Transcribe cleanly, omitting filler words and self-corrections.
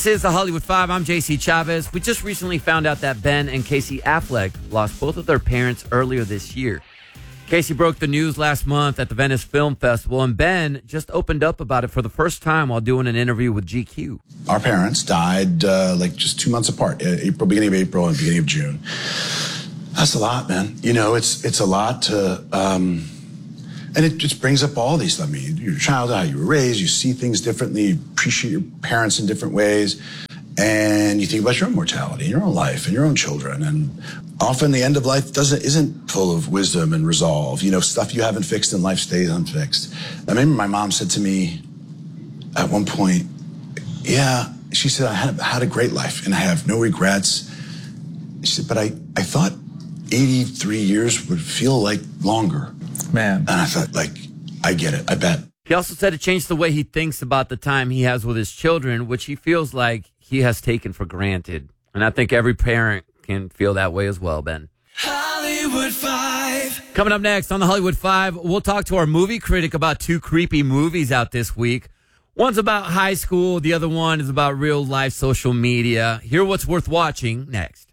This is the Hollywood Five. I'm JC Chavez. We just recently found out that Ben and Casey Affleck lost both of their parents earlier this year. Casey broke the news last month at the Venice Film Festival, and Ben just opened up about it for the first time while doing an interview with GQ. Our parents died just 2 months apart, beginning of April and beginning of June. That's a lot, man. You know, it's a lot to, and it just brings up all these. I mean, your childhood, how you were raised, you see things differently, you appreciate your parents in different ways, and you think about your own mortality, your own life, and your own children. And often the end of life isn't full of wisdom and resolve. You know, stuff you haven't fixed in life stays unfixed. I remember my mom said to me at one point, yeah, she said, I had a great life and I have no regrets. She said, but I thought 83 years would feel like longer. Man. And I thought, I get it. I bet. He also said it changed the way he thinks about the time he has with his children, which he feels like he has taken for granted. And I think every parent can feel that way as well, Ben. Hollywood Five. Coming up next on the Hollywood Five, we'll talk to our movie critic about two creepy movies out this week. One's about high school. The other one is about real life social media. Hear what's worth watching next.